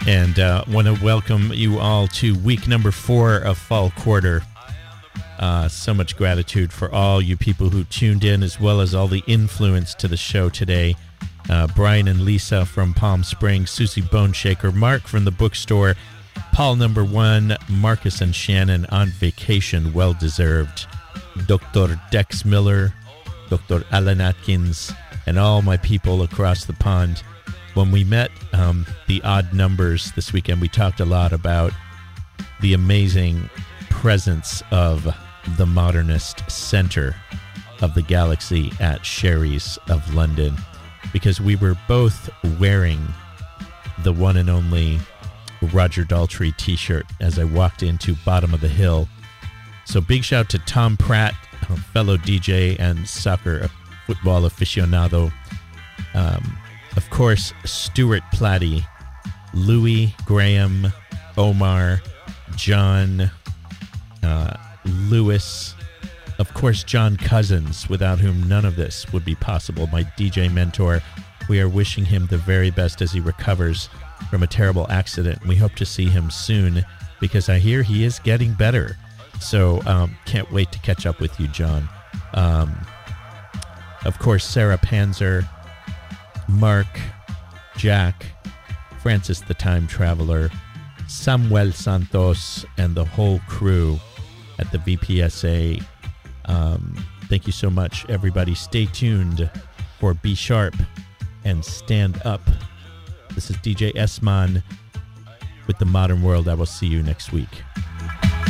And want to welcome you all to week number 4 of Fall Quarter. So much gratitude for all you people who tuned in, as well as all the influence to the show today. Brian and Lisa from Palm Springs, Susie Boneshaker, Mark from the bookstore, Paul number 1, Marcus and Shannon on vacation, well-deserved, Dr. Dex Miller, Dr. Alan Atkins, and all my people across the pond. When we met the Odd Numbers this weekend, we talked a lot about the amazing presence of the Modernist Center of the Galaxy at Sherry's of London, because we were both wearing the one and only Roger Daltrey t-shirt as I walked into Bottom of the Hill. So big shout to Tom Pratt, a fellow DJ and soccer football aficionado. Of course, Stuart Platty, Louis, Graham, Omar, John, Lewis, of course, John Cousins, without whom none of this would be possible, my DJ mentor. We are wishing him the very best as he recovers from a terrible accident. We hope to see him soon, because I hear he is getting better. So can't wait to catch up with you, John. Of course, Sarah Panzer, Mark, Jack, Francis the Time Traveler, Samuel Santos, and the whole crew at the VPSA. Thank you so much, everybody. Stay tuned for Be Sharp and Stand Up. This is DJ Esman with The Modern World. I will see you next week.